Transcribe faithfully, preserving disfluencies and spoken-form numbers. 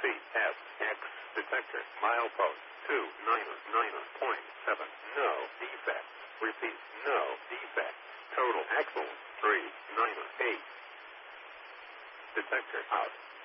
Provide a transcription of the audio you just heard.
C S X detector. Milepost two niner niner point seven. No defect. Repeat. No defect. Total axle three niner eight. Detector out.